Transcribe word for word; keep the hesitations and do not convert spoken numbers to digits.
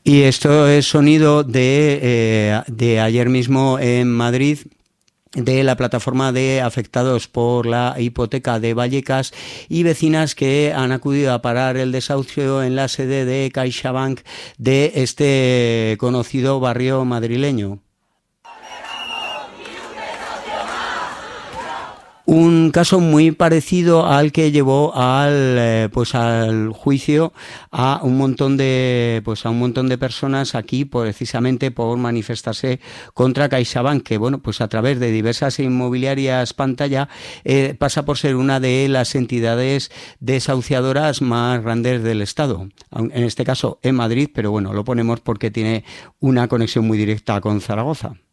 Y esto es sonido de, eh, de ayer mismo en Madrid, de la plataforma de afectados por la hipoteca de Vallecas y vecinas que han acudido a parar el desahucio en la sede de CaixaBank de este conocido barrio madrileño. Un caso muy parecido al que llevó al eh, pues al juicio a un montón de pues a un montón de personas aquí precisamente por manifestarse contra CaixaBank, que bueno, pues a través de diversas inmobiliarias pantalla eh, pasa por ser una de las entidades desahuciadoras más grandes del Estado, en este caso en Madrid, pero bueno, lo ponemos porque tiene una conexión muy directa con Zaragoza.